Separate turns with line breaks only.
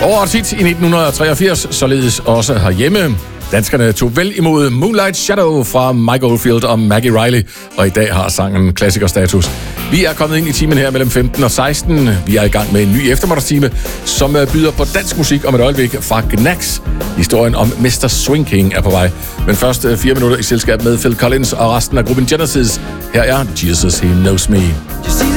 Årets hit i 1983, således også herhjemme. Danskerne tog vel imod Moonlight Shadow fra Mike Oldfield og Maggie Reilly, og i dag har sangen klassikerstatus. Vi er kommet ind i timen her mellem 15 og 16. Vi er i gang med en ny eftermiddagstime, som byder på dansk musik om et øjeblik fra Gnax. Historien om Mr. Swing King er på vej. Men først 4 minutter i selskab med Phil Collins og resten af gruppen Genesis. Her er Jesus He Knows Me.